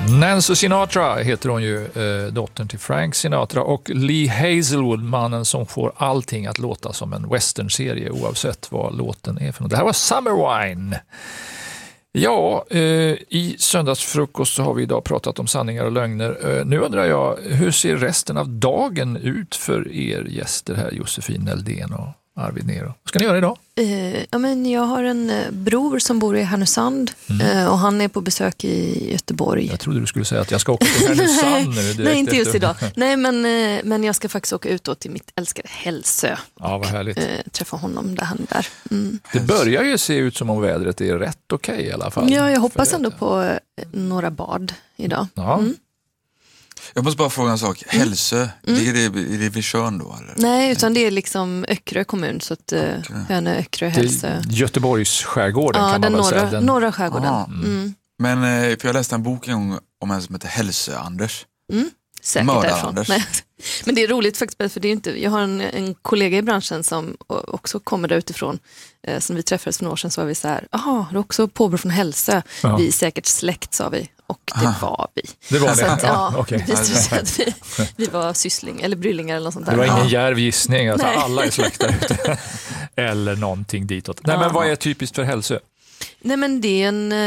Nancy Sinatra heter hon ju, dottern till Frank Sinatra, och Lee Hazelwood, mannen som får allting att låta som en westernserie oavsett vad låten är för något. Det här var Summer Wine. Ja, i söndagsfrukost så har vi idag pratat om sanningar och lögner. Nu undrar jag, hur ser resten av dagen ut för er gäster här, Josefin Neldén och Arvid Nero? Vad ska ni göra idag? Jag har en bror som bor i Härnösand och han är på besök i Göteborg. Jag trodde du skulle säga att jag ska åka till Härnösand nu. Nej, inte just idag. Nej, men jag ska faktiskt åka ut då till mitt älskade Hälsö. Ja, vad härligt. Träffa honom där han är där. Det börjar ju se ut som om vädret är rätt okej i alla fall. Ja, jag hoppas ändå på några bad idag. Ja. Jag måste bara fråga en sak. Hälsö, ligger det vid Tjörn då? Eller? Nej, utan det är liksom Öckerö kommun, så att Hönö, Öckerö, Hälsö. Göteborgs skärgården kan man väl säga. Den norra skärgården. Men för jag läste en bok en gång om en som heter Hälsö-Anders. Säkert därifrån. Nej. Men det är roligt faktiskt, för det är inte, jag har en kollega i branschen som också kommer där utifrån. Som vi träffades för några år sedan, så var vi så här, jaha, du är också påbrå från Hälsö. Ja. Vi är säkert släkt, sa vi. Och det var vi. Det var det? Okay. Vi var syssling eller bryllingar eller något sånt där. Det var ingen djärv gissning, alltså alla är släkta ute. Eller någonting ditåt. Nej, men vad är typiskt för Hälsö? Nej, men det är en...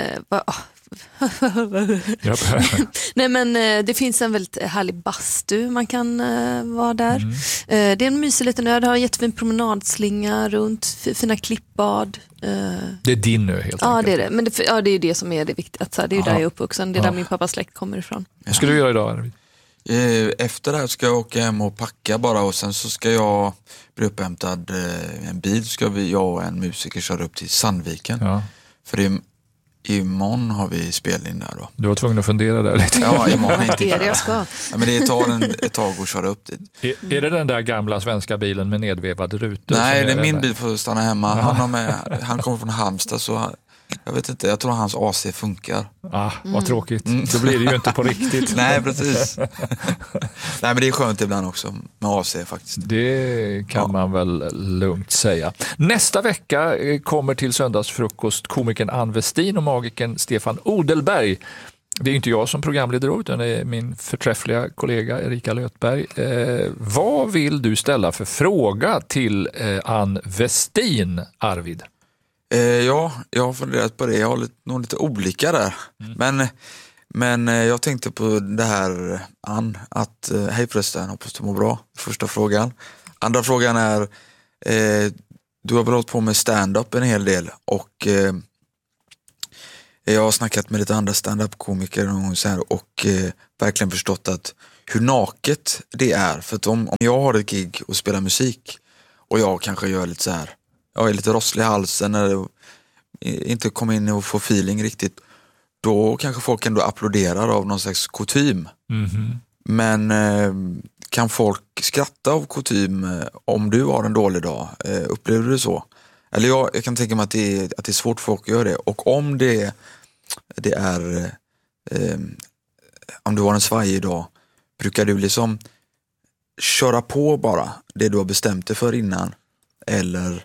Nej, men det finns en väldigt härlig bastu, man kan vara där. Det är en mysig liten ö, det har en jättefin promenadslinga runt, fina klippbad. Det är din ö helt enkelt. Ja, det är det. Men det är ju det som är det viktiga. Det är ju där jag är uppvuxen, det är där min pappas släkt kommer ifrån. Vad ska du göra idag? Efter det här ska jag åka hem och packa bara, och sen så ska jag bli upphämtad en bil, ska jag och en musiker köra upp till Sandviken. Ja. För imorgon har vi spelning där då. Du var tvungen att fundera där lite. Ja, imorgon är inte det jag ska. Ja, men det tar ett tag att köra upp dit. Är det den där gamla svenska bilen med nedvevade rutor? Nej, det är min bil för att stanna hemma. Han kommer från Halmstad, så jag vet inte, jag tror hans AC funkar. Vad tråkigt. Då blir det ju inte på riktigt. Nej, precis. Nej, men det är skönt ibland också med AC faktiskt. Det kan man väl lugnt säga. Nästa vecka kommer till söndagsfrukost komikern Ann Westin och magikern Stefan Odelberg. Det är inte jag som programledare, utan det är min förträffliga kollega Erika Lötberg. Vad vill du ställa för fråga till Ann Westin, Arvid? Ja, jag har funderat på det. Jag har nog lite olika där. Men jag tänkte på det här, Ann, att hej förresten, hoppas du mår bra. Första frågan. Andra frågan är, du har väl hållit på med stand-up en hel del, och jag har snackat med lite andra stand-up-komiker och verkligen förstått att hur naket det är. För att om jag har ett gig och spelar musik och jag kanske gör lite så här, jag är lite rosslig i halsen eller inte kommer in och får feeling riktigt, då kanske folk ändå applåderar av någon slags kutym. Men kan folk skratta av kutym om du har en dålig dag? Upplever du det så? Eller jag kan tänka mig att det är svårt för folk att göra det. Och om det är om du har en svajig dag, brukar du liksom köra på bara det du har bestämt dig för innan? Eller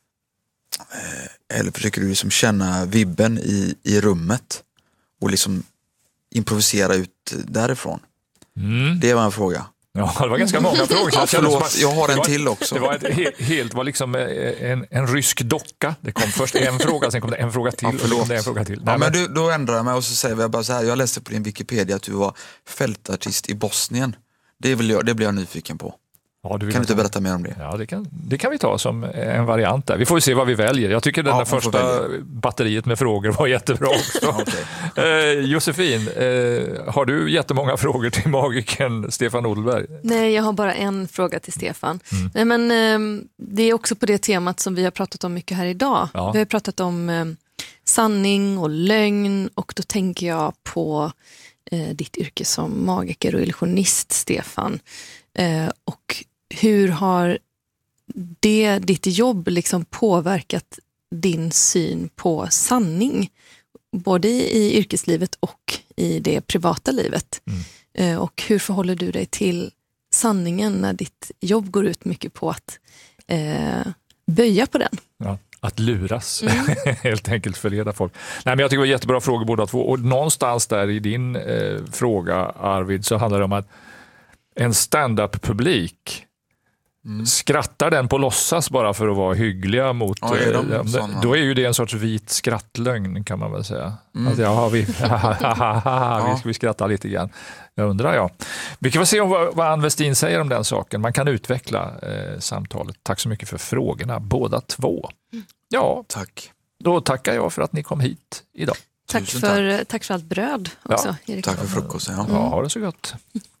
försöker du liksom känna vibben i rummet och liksom improvisera ut därifrån? Det var en fråga. Ja, det var ganska många frågor. Förlåt, jag har en till också. Det var liksom en rysk docka. Det kom först en fråga, sen kom det en fråga till. En fråga till. Nej, men då ändrar jag mig och så säger jag bara så här. Jag läste på din Wikipedia att du var fältartist i Bosnien. Det blir jag nyfiken på. Ja, kan du inte berätta mer om det? Ja, det kan vi ta som en variant där. Vi får se vad vi väljer. Jag tycker den där första batteriet med frågor var jättebra också. Josefin, har du jättemånga frågor till magikern Stefan Odelberg? Nej, jag har bara en fråga till Stefan. Nej, men det är också på det temat som vi har pratat om mycket här idag. Ja. Vi har pratat om sanning och lögn, och då tänker jag på ditt yrke som magiker och illusionist, Stefan. Och hur har ditt jobb liksom påverkat din syn på sanning, både i yrkeslivet och i det privata livet? Och hur förhåller du dig till sanningen när ditt jobb går ut mycket på att böja på den? Ja. att luras, helt enkelt förleda folk. Nej, men jag tycker det var jättebra frågor båda två. Och någonstans där i din fråga, Arvid, så handlar det om att en stand-up-publik skrattar den på låtsas bara för att vara hyggliga mot... Ja, då är ju det en sorts vit skrattlögn, kan man väl säga. Att, vi skrattar lite grann. Jag undrar, Vi kan väl se vad Ann Westin säger om den saken. Man kan utveckla samtalet. Tack så mycket för frågorna, båda två. Ja, tack. Då tackar jag för att ni kom hit idag. Tack för allt bröd också, Erik. Tack för frukosten. Ja, ha det så gott.